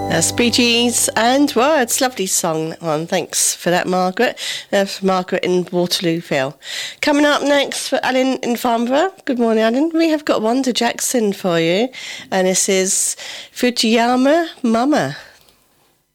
Bee Gees and Words. Lovely song, that one. Thanks for that, Margaret. For Margaret in Waterlooville. Coming up next for Alan in Farnborough. Good morning, Alan. We have got Wanda Jackson for you. And this is Fujiyama Mama.